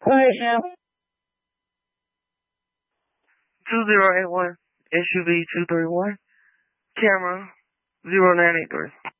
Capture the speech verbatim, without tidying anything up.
Hi, Sam. two zero eight one, S U V two three one, camera zero nine eight three.